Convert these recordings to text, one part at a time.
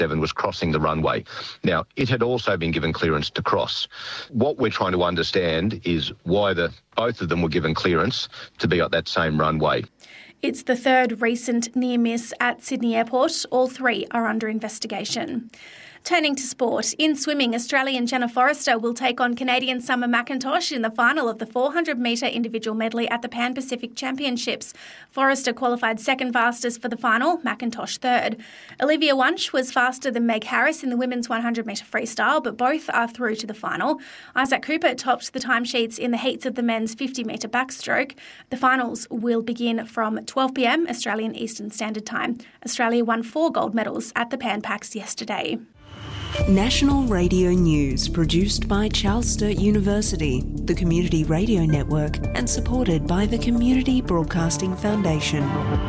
7 was crossing the runway. Now, it had also been given clearance to cross. What we're trying to understand is why both of them were given clearance to be at that same runway. It's the third recent near miss at Sydney Airport. All three are under investigation. Turning to sport, in swimming, Australian Jenna Forrester will take on Canadian Summer McIntosh in the final of the 400-metre individual medley at the Pan Pacific Championships. Forrester qualified second fastest for the final, McIntosh third. Olivia Wunsch was faster than Meg Harris in the women's 100-metre freestyle, but both are through to the final. Isaac Cooper topped the timesheets in the heats of the men's 50-metre backstroke. The finals will begin from 12 p.m. Australian Eastern Standard Time. Australia won 4 gold medals at the Pan Pacs yesterday. National Radio News, produced by Charles Sturt University, the Community Radio Network, and supported by the Community Broadcasting Foundation.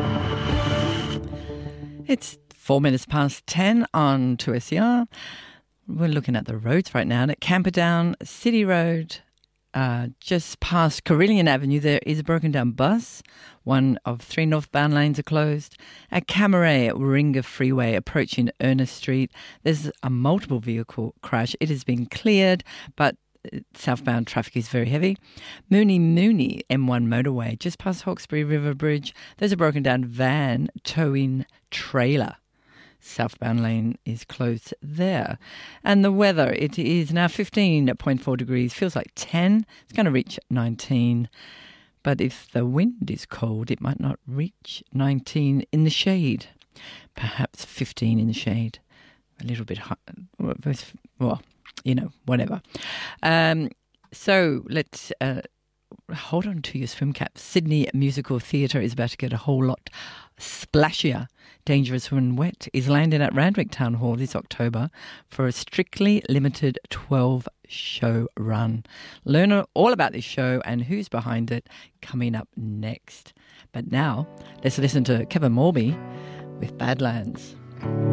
It's 4 minutes past 10 on 2SER. We're looking at the roads right now. And at Camperdown City Road, just past Carillion Avenue, there is a broken down bus. One of 3 northbound lanes are closed. At Camaret at Warringah Freeway, approaching Ernest Street, there's a multiple vehicle crash. It has been cleared, but southbound traffic is very heavy. Mooney M1 motorway, just past Hawkesbury River Bridge, there's a broken down van towing trailer. Southbound lane is closed there. And the weather, it is now 15.4 degrees, feels like 10. It's going to reach 19. But if the wind is cold, it might not reach 19 in the shade. Perhaps 15 in the shade. A little bit hot. Well, whatever. So let's hold on to your swim caps. Sydney Musical Theatre is about to get a whole lot splashier. Dangerous When Wet is landing at Randwick Town Hall this October for a strictly limited 12-show run. Learn all about this show and who's behind it coming up next. But now, let's listen to Kevin Morby with Badlands.